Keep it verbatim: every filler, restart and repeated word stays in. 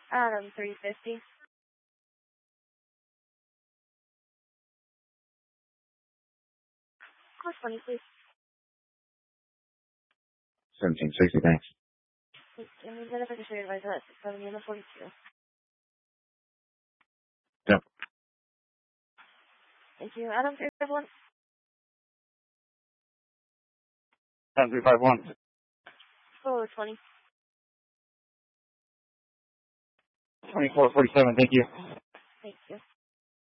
Adam, three fifty. Course twenty, please. seventeen sixty, thanks. And the beneficiary advisor, that's six seventy and the forty-two. Yep. Thank you. Adam, three five one. Adam, three five one. Oh, twenty. twenty-four forty-seven, thank you. Thank you.